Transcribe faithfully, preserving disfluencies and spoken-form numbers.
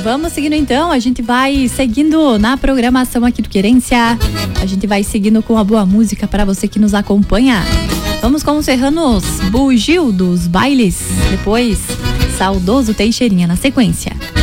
Vamos seguindo então, a gente vai seguindo na programação aqui do Querência. A gente vai seguindo com a boa música para você que nos acompanha. Vamos com os Serranos, Bugio dos Bailes. Depois, Saudoso Teixeirinha na sequência.